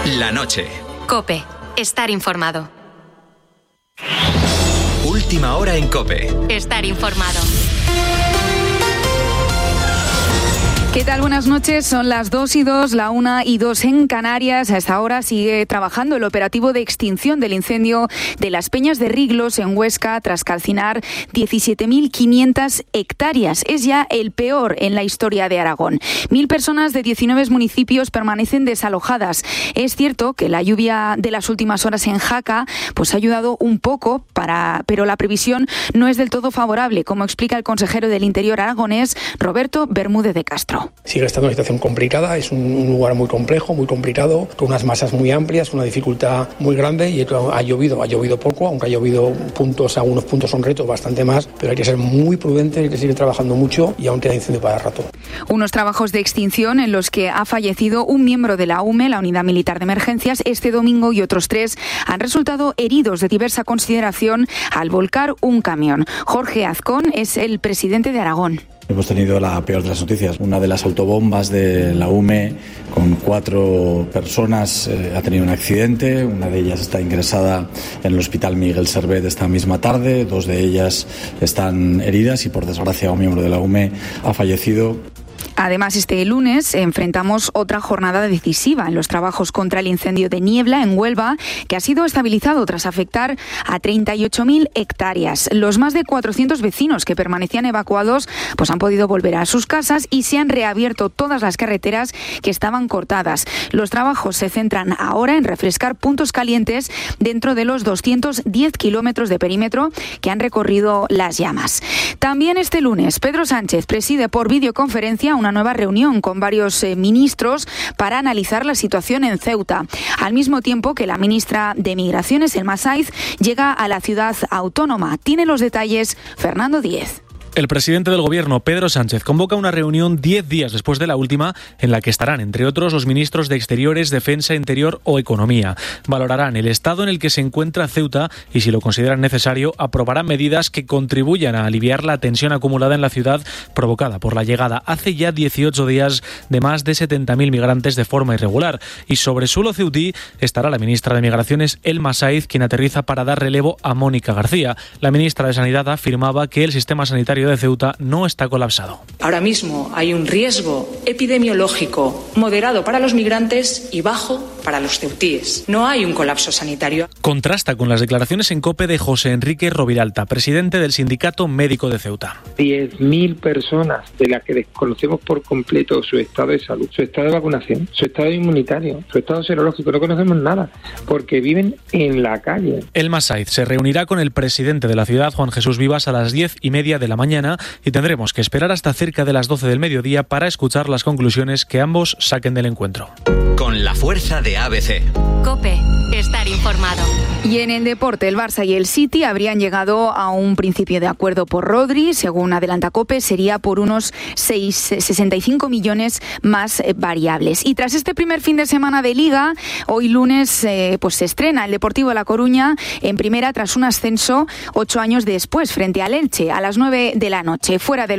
La noche. COPE. Estar informado. Última hora en COPE. Estar informado. ¿Qué tal? Buenas noches. Son las 2:02, la 1:02 en Canarias. A esta hora sigue trabajando el operativo de extinción del incendio de las Peñas de Riglos en Huesca tras calcinar 17.500 hectáreas. Es ya el peor en la historia de Aragón. 1.000 personas de 19 municipios permanecen desalojadas. Es cierto que la lluvia de las últimas horas en Jaca ha ayudado un poco, pero la previsión no es del todo favorable, como explica el consejero del Interior aragonés, Roberto Bermúdez de Castro. Sigue estando una situación complicada, es un lugar muy complejo, muy complicado, con unas masas muy amplias, una dificultad muy grande y ha llovido poco, aunque ha llovido algunos puntos son retos, bastante más, pero hay que ser muy prudente, hay que seguir trabajando mucho y aún queda incendio para rato. Unos trabajos de extinción en los que ha fallecido un miembro de la UME, la Unidad Militar de Emergencias, este domingo, y otros 3 han resultado heridos de diversa consideración al volcar un camión. Jorge Azcón es el presidente de Aragón. Hemos tenido la peor de las noticias. Una de las autobombas de la UME con 4 personas ha tenido un accidente. Una de ellas está ingresada en el Hospital Miguel Servet esta misma tarde. 2 de ellas están heridas y, por desgracia, un miembro de la UME ha fallecido. Además, este lunes enfrentamos otra jornada decisiva en los trabajos contra el incendio de Niebla en Huelva, que ha sido estabilizado tras afectar a 38.000 hectáreas. Los más de 400 vecinos que permanecían evacuados han podido volver a sus casas y se han reabierto todas las carreteras que estaban cortadas. Los trabajos se centran ahora en refrescar puntos calientes dentro de los 210 kilómetros de perímetro que han recorrido las llamas. También este lunes, Pedro Sánchez preside por videoconferencia una nueva reunión con varios ministros para analizar la situación en Ceuta. Al mismo tiempo que la ministra de Migraciones, Elma Saiz, llega a la ciudad autónoma. Tiene los detalles Fernando Díez. El presidente del Gobierno, Pedro Sánchez, convoca una reunión 10 días después de la última, en la que estarán, entre otros, los ministros de Exteriores, Defensa, Interior o Economía. Valorarán el estado en el que se encuentra Ceuta y, si lo consideran necesario, aprobarán medidas que contribuyan a aliviar la tensión acumulada en la ciudad provocada por la llegada hace ya 18 días de más de 70.000 migrantes de forma irregular. Y sobre suelo ceutí estará la ministra de Migraciones, Elma Saiz, quien aterriza para dar relevo a Mónica García. La ministra de Sanidad afirmaba que el sistema sanitario de Ceuta no está colapsado. Ahora mismo hay un riesgo epidemiológico moderado para los migrantes y bajo para los ceutíes. No hay un colapso sanitario. Contrasta con las declaraciones en COPE de José Enrique Roviralta, presidente del Sindicato Médico de Ceuta. 10.000 personas de las que desconocemos por completo su estado de salud, su estado de vacunación, su estado inmunitario, su estado serológico. No conocemos nada porque viven en la calle. Elma Saiz se reunirá con el presidente de la ciudad, Juan Jesús Vivas, a las 10:30 de la mañana y tendremos que esperar hasta cerca de las 12 del mediodía para escuchar las conclusiones que ambos saquen del encuentro. Con la fuerza de ABC. COPE. Estar informado. Y en el deporte, el Barça y el City habrían llegado a un principio de acuerdo por Rodri. Según adelanta COPE, sería por unos 65 millones más variables. Y tras este primer fin de semana de Liga, hoy lunes se estrena el Deportivo de La Coruña en primera tras un ascenso 8 años después frente al Elche a las 9 de la noche. Fuera del